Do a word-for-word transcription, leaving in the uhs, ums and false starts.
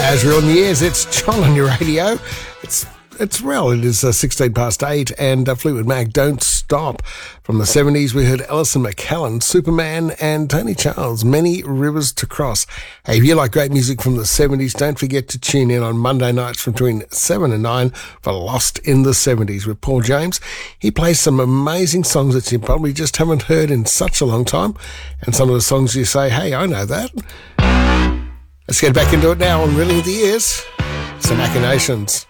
As real in the ears, it's John on your radio. It's it's real. It is uh, sixteen past eight, and uh, Fleetwood Mac, Don't Stop. From the seventies, we heard Alison McCallan, Superman, and Tony Charles, Many Rivers to Cross. Hey, if you like great music from the seventies, don't forget to tune in on Monday nights from between seven and nine for Lost in the seventies with Paul James. He plays some amazing songs that you probably just haven't heard in such a long time, and some of the songs you say, hey, I know that. Let's get back into it now on Reeling with the Ears. Some Machinations.